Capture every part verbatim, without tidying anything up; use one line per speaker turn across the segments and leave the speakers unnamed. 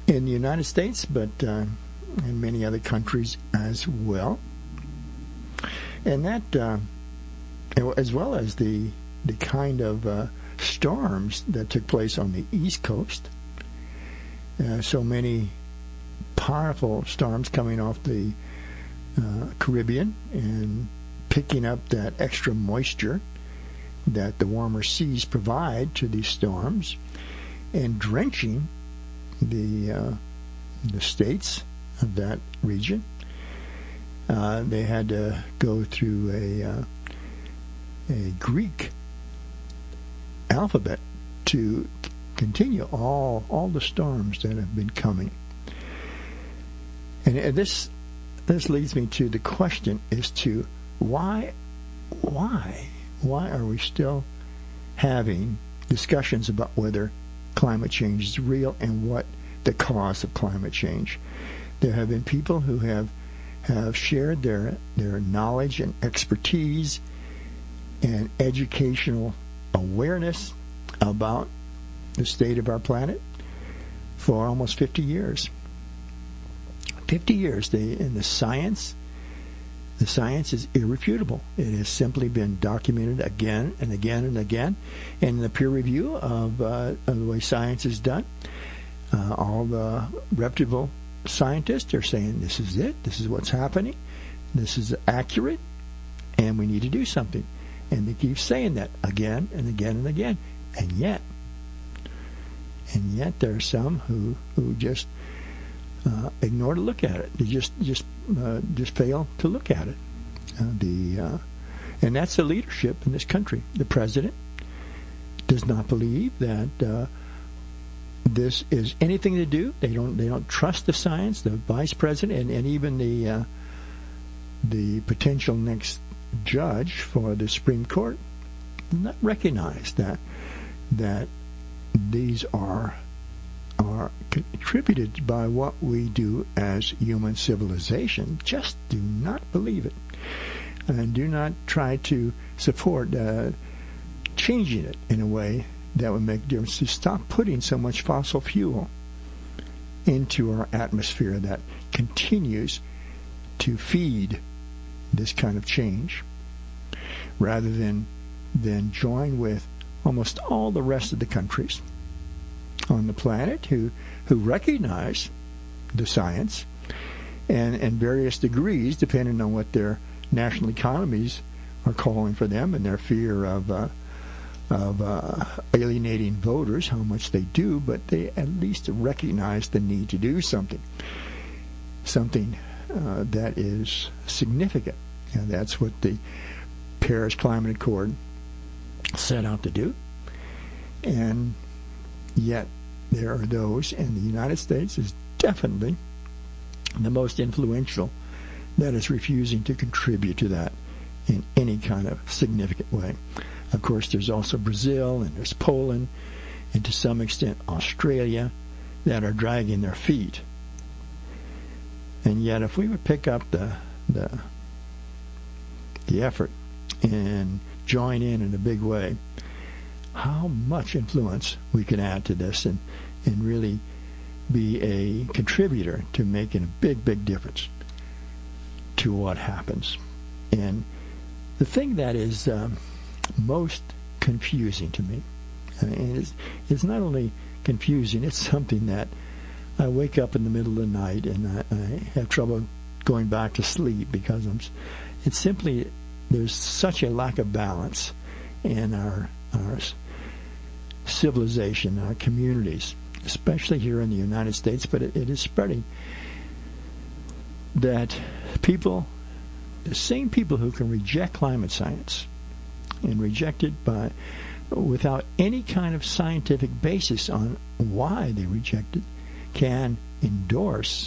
in the United States, but uh, in many other countries as well. And that, uh, as well as the the kind of uh, storms that took place on the East Coast, uh, so many powerful storms coming off the uh, Caribbean and picking up that extra moisture that the warmer seas provide to these storms and drenching the uh, the states of that region. Uh, they had to go through a uh, a Greek alphabet to continue all all the storms that have been coming. And this this leads me to the question as to why why why are we still having discussions about whether climate change is real and what the cause of climate change. There have been people who have have shared their their knowledge and expertise and educational awareness about the state of our planet for almost fifty years. fifty years, they, in the science, the science is irrefutable. It has simply been documented again and again and again. And in the peer review of, uh, of the way science is done, uh, all the reputable scientists are saying this is it, this is what's happening, this is accurate, and we need to do something. And they keep saying that again and again and again. And yet, and yet there are some who, who just uh, ignore to look at it. They just just uh, just fail to look at it. Uh, the uh, and that's the leadership in this country. The president does not believe that uh, this is anything to do. They don't they don't trust the science. The vice president and, and even the uh, the potential next judge for the Supreme Court do not recognize that that these are are contributed by what we do as human civilization. Just do not believe it, and do not try to support uh, changing it in a way that would make a difference. To stop putting so much fossil fuel into our atmosphere that continues to feed this kind of change, rather than than join with almost all the rest of the countries on the planet who who recognize the science and in various degrees, depending on what their national economies are calling for them and their fear of uh, of uh, alienating voters, how much they do, but they at least recognize the need to do something, something uh, that is significant. And that's what the Paris Climate Accord set out to do. And yet there are those, and the United States is definitely the most influential, that is refusing to contribute to that in any kind of significant way. Of course, there's also Brazil, and there's Poland, and to some extent Australia, that are dragging their feet. And yet, if we would pick up the the the effort and join in in a big way, how much influence we can add to this and, and really be a contributor to making a big, big difference to what happens. And the thing that is um, most confusing to me, and it's, it's not only confusing, it's something that I wake up in the middle of the night and I, I have trouble going back to sleep because I'm. It's simply there's such a lack of balance in our our civilization, our communities, especially here in the United States, but it, it is spreading, that people, the same people who can reject climate science and reject it by without any kind of scientific basis on why they reject it, can endorse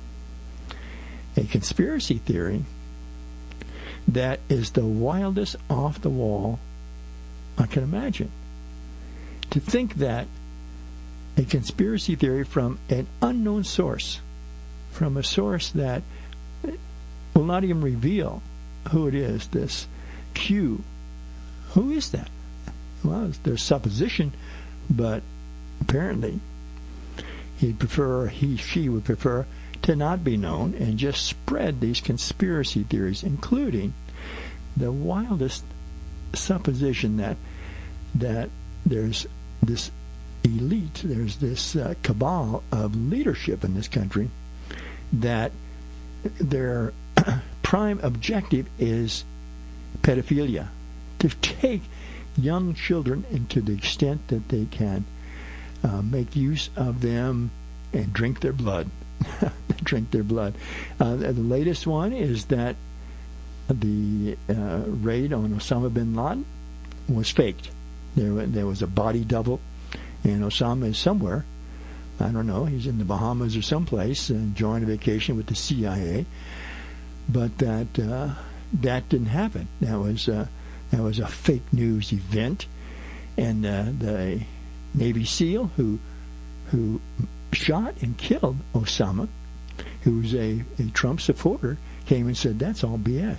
a conspiracy theory that is the wildest off the wall I can imagine. To think that a conspiracy theory from an unknown source, from a source that will not even reveal who it is, this Q, who is that? Well, there's supposition, but apparently he'd prefer, he, she would prefer to not be known and just spread these conspiracy theories, including the wildest supposition that that there's this elite, there's this uh, cabal of leadership in this country that their prime objective is pedophilia, to take young children, and to the extent that they can uh, make use of them and drink their blood. drink their blood. Uh, the latest one is that the uh, raid on Osama bin Laden was faked. There, there was a body double, and Osama is somewhere. I don't know. He's in the Bahamas or someplace, enjoying a vacation with the C I A. But that uh, that didn't happen. That was uh, that was a fake news event, and uh, the Navy SEAL who who shot and killed Osama, who was a, a Trump supporter, came and said that's all B S.